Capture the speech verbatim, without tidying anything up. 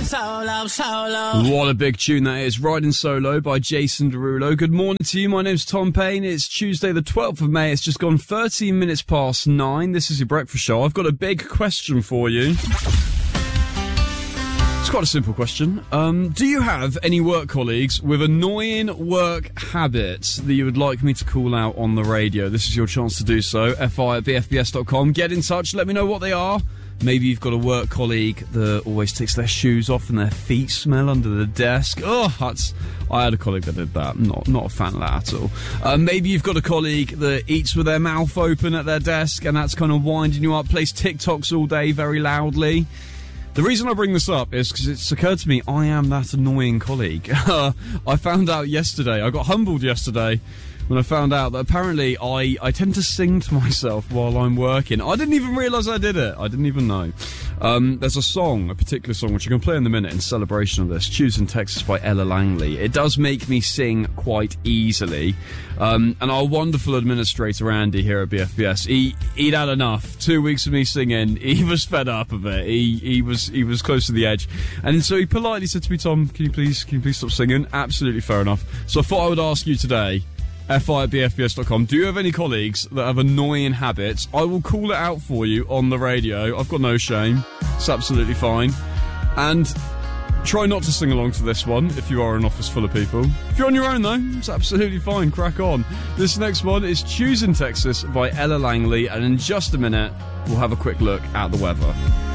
Solo, solo. What a big tune that is. Riding Solo by Jason Derulo. Good morning to you. My name's Tom Payne. It's Tuesday the twelfth of May. It's just gone thirteen minutes past nine. This is your breakfast show. I've got a big question for you. It's quite a simple question. Um, do you have any work colleagues with annoying work habits that you would like me to call out on the radio? This is your chance to do so. F I at b f b s dot com. Get in touch. Let me know what they are. Maybe you've got a work colleague that always takes their shoes off and their feet smell under the desk. Oh, that's... I had a colleague that did that. Not not a fan of that at all. Uh, maybe you've got a colleague that eats with their mouth open at their desk and that's kind of winding you up, plays TikToks all day very loudly. The reason I bring this up is because it's occurred to me I am that annoying colleague. I found out yesterday, I got humbled yesterday when I found out that apparently I, I tend to sing to myself while I'm working. I didn't even realise I did it. I didn't even know. Um, there's a song, a particular song, which I can play in a minute in celebration of this, Choosing Texas by Ella Langley. It does make me sing quite easily. Um, and our wonderful administrator, Andy, here at B F B S, he, he'd had enough. Two weeks of me singing, he was fed up of it. He, he was he was close to the edge. And so he politely said to me, Tom, can you please, can you please stop singing? Absolutely fair enough. So I thought I would ask you today, F I at b f b s dot com. Do you have any colleagues that have annoying habits? I will call it out for you on the radio. I've got no shame. It's absolutely fine. And try not to sing along to this one if you are in an office full of people. If you're on your own, though, it's absolutely fine. Crack on. This next one is Choosing Texas by Ella Langley. And in just a minute, we'll have a quick look at the weather.